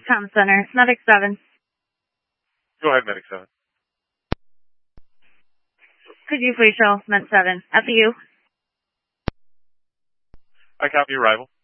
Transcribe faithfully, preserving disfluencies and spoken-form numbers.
Com Center, Medic seven. Go ahead, Medic seven. Could you please show Med seven at the U? I copy arrival.